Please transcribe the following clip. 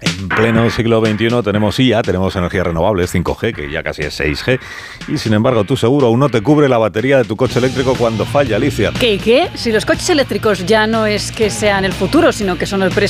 En pleno siglo XXI tenemos IA, tenemos energías renovables, 5G, que ya casi es 6G, y sin embargo tu seguro aún no te cubre la batería de tu coche eléctrico cuando falla, Alicia. ¿Qué? Si los coches eléctricos ya no es que sean el futuro, sino que son el presente.